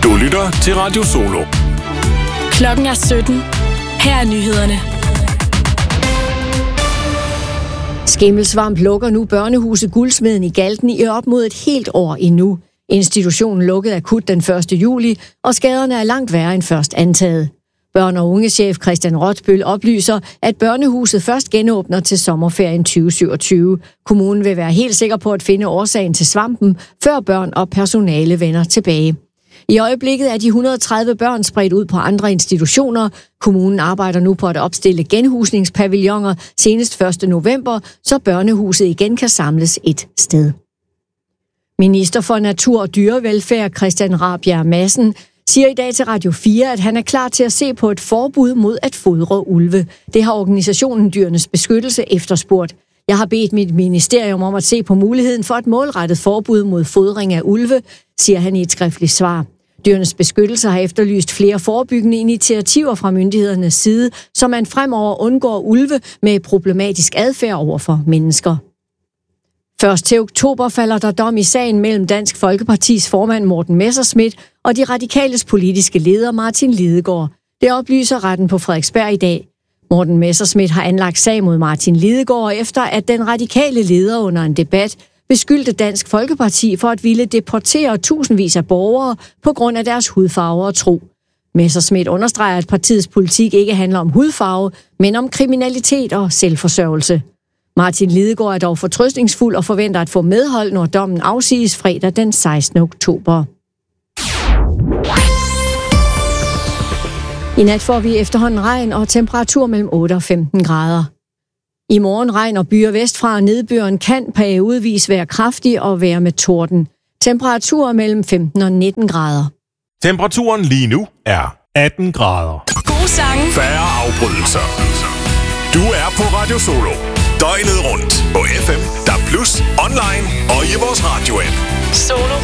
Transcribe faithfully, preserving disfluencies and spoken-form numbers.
Du lytter til Radio Solo. Klokken er sytten. Her er nyhederne. Skimmelsvamp lukker nu børnehuset Guldsmeden i Galten i op mod et helt år endnu. Institutionen lukkede akut den første juli, og skaderne er langt værre end først antaget. Børn- og ungechef Christian Rotbøl oplyser, at børnehuset først genåbner til sommerferien tyve syvogtyve. Kommunen vil være helt sikker på at finde årsagen til svampen, før børn og personale vender tilbage. I øjeblikket er de et hundrede og tredive børn spredt ud på andre institutioner. Kommunen arbejder nu på at opstille genhusningspavilloner senest første november, så børnehuset igen kan samles et sted. Minister for Natur og Dyrevelfærd Christian Rabjerg Madsen siger i dag til Radio fire, at han er klar til at se på et forbud mod at fodre ulve. Det har organisationen Dyrenes Beskyttelse efterspurgt. Jeg har bedt mit ministerium om at se på muligheden for et målrettet forbud mod fodring af ulve, siger han i et skriftligt svar. Dyrenes Beskyttelse har efterlyst flere forebyggende initiativer fra myndighedernes side, så man fremover undgår ulve med problematisk adfærd over for mennesker. Først til oktober falder der dom i sagen mellem Dansk Folkepartis formand Morten Messerschmidt og de radikales politiske leder Martin Lidegaard. Det oplyser retten på Frederiksberg i dag. Morten Messerschmidt har anlagt sag mod Martin Lidegaard efter, at den radikale leder under en debat beskyldte Dansk Folkeparti for at ville deportere tusindvis af borgere på grund af deres hudfarve og tro. Messerschmidt understreger, at partiets politik ikke handler om hudfarve, men om kriminalitet og selvforsørgelse. Martin Lidegaard er dog fortrøstningsfuld og forventer at få medhold, når dommen afsiges fredag den sekstende oktober. I nat får vi efterhånden regn og temperatur mellem otte og femten grader. I morgen regn og byer vestfra, og nedbøren kan periodevis være kraftig og være med torden. Temperaturer mellem femten og nitten grader. Temperaturen lige nu er atten grader. Gode sange. Færre afbrydelser. Du er på Radio Solo. Døgnet rundt på F M, D A B plus, online og i vores radio-app. Solo